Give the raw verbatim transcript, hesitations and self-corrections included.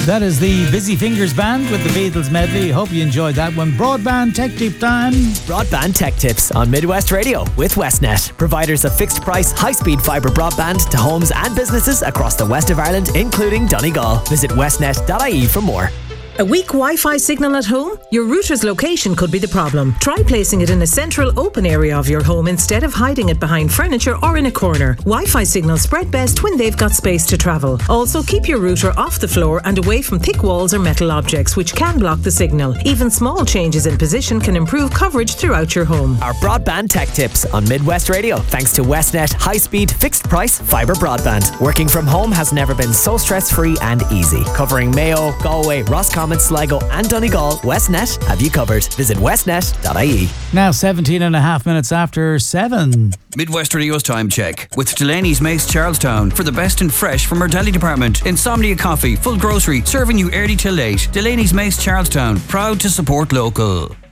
That is the Busy Fingers Band with the Beatles medley. Hope you enjoyed that one. Broadband Tech Tip time. Broadband Tech Tips on Midwest Radio with Westnet. Providers of fixed price, high-speed fibre broadband to homes and businesses across the west of Ireland, including Donegal. Visit westnet dot I E for more. A weak Wi-Fi signal at home? Your router's location could be the problem. Try placing it in a central open area of your home instead of hiding it behind furniture or in a corner. Wi-Fi signals spread best when they've got space to travel. Also, keep your router off the floor and away from thick walls or metal objects which can block the signal. Even small changes in position can improve coverage throughout your home. Our Broadband Tech Tips on Midwest Radio, thanks to Westnet high-speed, fixed-price fibre broadband. Working from home has never been so stress-free and easy. Covering Mayo, Galway, Roscommon, Sligo and Donegal, Westnet have you covered. Visit westnet dot I E. Now seventeen and a half minutes after seven. Midwest Radio's time check with Delaney's Mace Charlestown for the best and fresh from our deli department. Insomnia Coffee, full grocery, serving you early till late. Delaney's Mace Charlestown, proud to support local.